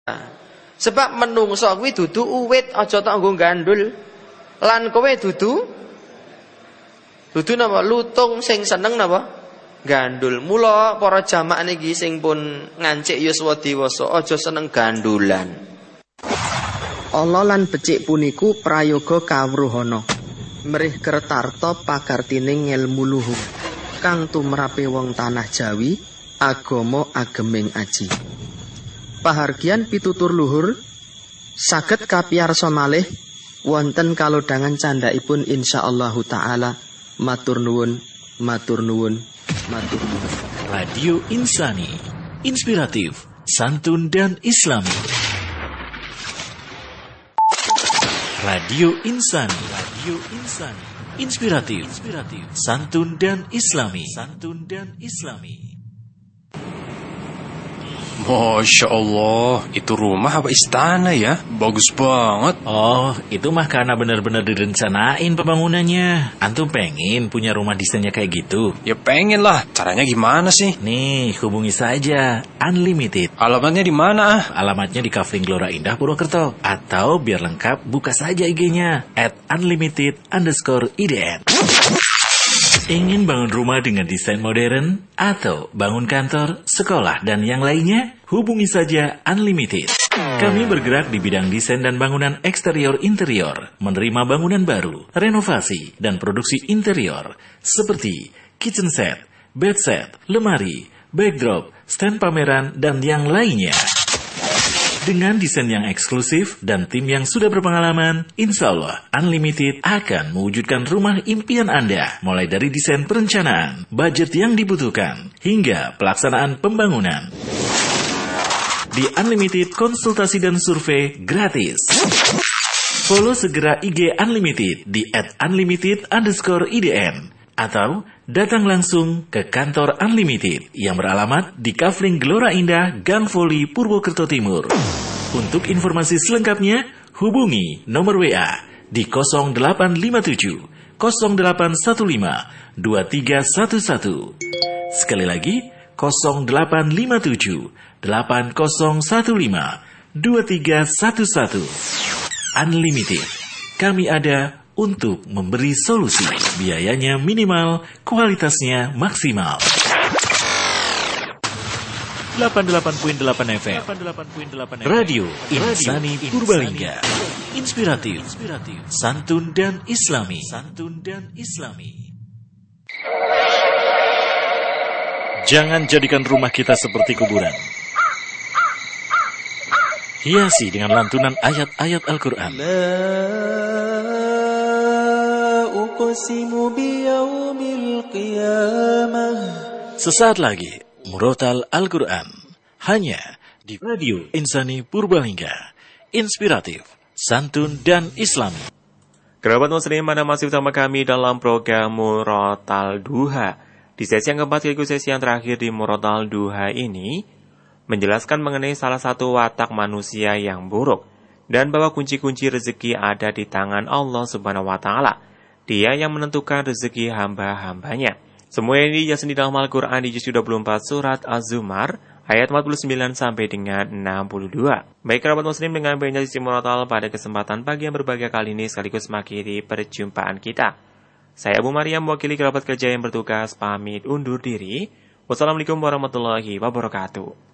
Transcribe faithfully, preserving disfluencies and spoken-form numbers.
Sebab menungso kuwi dudu uwit, aja tok nggo gandul. Lan kowe dudu dudu napa lutung sing seneng napa gandul. Mula para jamaah niki sing pun ngancik yuswa dewasa aja seneng gandulan. Allah lan becik puniku prayoga kawruhana. Mrih kertarta pakartining ngelmu luhur kang tumrape wong tanah Jawi, agama ageming aji. Pahargyan pitutur luhur saged kapiyarsa malih wonten kalodhangan candhaipun insyaallah taala. Matur nuwun, matur nuwun, matur nuwun. Radio Insani, inspiratif, santun dan islami. Radio Insani, Radio Insani, inspiratif, inspiratif, santun dan islami, santun dan islami. Masya Allah, itu rumah apa istana ya? Bagus banget. Oh, itu mah karena benar-benar direncanain pembangunannya. Antum pengen punya rumah desainnya kayak gitu? Ya pengen lah, caranya gimana sih? Nih, hubungi saja Unlimited. Alamatnya di mana ah? Alamatnya di Kafling Gelora Indah, Purwokerto. Atau biar lengkap, buka saja I G-nya at unlimited underscore I D N. Ingin bangun rumah dengan desain modern atau bangun kantor, sekolah, dan yang lainnya? Hubungi saja Unlimited. Kami bergerak di bidang desain dan bangunan eksterior interior, menerima bangunan baru, renovasi, dan produksi interior seperti kitchen set, bed set, lemari, backdrop, stand pameran, dan yang lainnya. Dengan desain yang eksklusif dan tim yang sudah berpengalaman, insya Allah Unlimited akan mewujudkan rumah impian Anda. Mulai dari desain perencanaan, budget yang dibutuhkan, hingga pelaksanaan pembangunan. Di Unlimited, konsultasi dan survei gratis. Follow segera I G Unlimited di at unlimited underscore I D N. Atau datang langsung ke kantor Unlimited yang beralamat di Kafling Gelora Indah, Gang Voli, Purwokerto Timur. Untuk informasi selengkapnya, hubungi nomor W A di nol delapan lima tujuh nol delapan satu lima dua tiga satu satu. Sekali lagi, nol delapan lima tujuh delapan nol satu lima dua tiga satu satu. Unlimited, kami ada untuk memberi solusi. Biayanya minimal, kualitasnya maksimal. delapan puluh delapan koma delapan F M Radio Insani Purbalingga. Inspiratif, santun dan islami. Santun dan islami. Jangan jadikan rumah kita seperti kuburan. Hiasi dengan lantunan ayat-ayat Al-Quran. Sesaat lagi, Murotal Al-Quran, hanya di Radio Insani Purbalingga. Inspiratif, santun, dan islami. Kerabat muslim, Anda masih bersama kami dalam program Murotal Duha. Di sesi yang keempat, yaitu sesi yang terakhir di Murotal Duha ini, menjelaskan mengenai salah satu watak manusia yang buruk, dan bahwa kunci-kunci rezeki ada di tangan Allah Subhanahu wa Ta'ala. Dia yang menentukan rezeki hamba-hambanya. Semua ini dijelaskan di dalam Al-Quran di juz dua puluh empat surat Az-Zumar ayat empat puluh sembilan sampai dengan enam puluh dua. Baik kerabat muslim, dengan banyak sisi Murotal pada kesempatan pagi yang berbahagia kali ini sekaligus mengakhiri perjumpaan kita. Saya Abu Maryam mewakili kerabat kerja yang bertugas pamit undur diri. Wassalamualaikum warahmatullahi wabarakatuh.